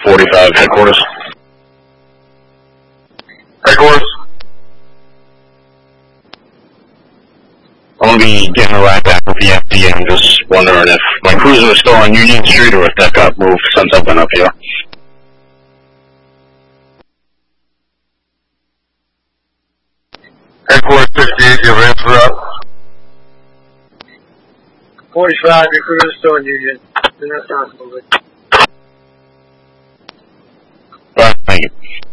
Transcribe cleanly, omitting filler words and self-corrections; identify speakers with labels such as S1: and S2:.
S1: 45 headquarters. Headquarters. I'm going to be getting a ride back with the FD. I'm just wondering if my cruiser is still on Union Street or if that got moved since I've been up here. Headquarters 58, your answer up.
S2: 45, your cruiser is still in Union. They're not moving.
S1: All right, thank you.